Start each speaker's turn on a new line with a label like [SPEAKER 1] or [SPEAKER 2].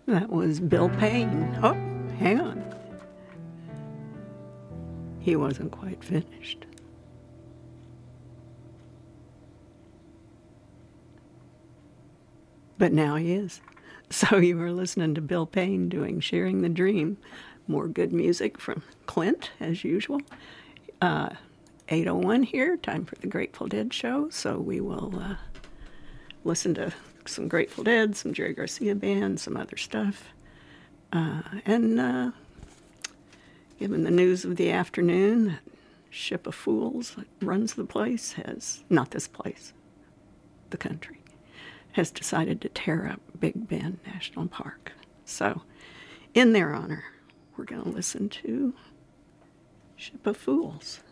[SPEAKER 1] That was Bill Payne. Oh, hang on. He wasn't quite finished. But now he is. So you were listening to Bill Payne doing Sharing the Dream. More good music from Clint, as usual. 8:01 here, time for the Grateful Dead show. So we will listen to some Grateful Dead, some Jerry Garcia Band, some other stuff. And given the news of the afternoon, that ship of fools that runs the place has, not this place, the country, has decided to tear up Big Bend National Park. So, in their honor, we're going to listen to Ship of Fools.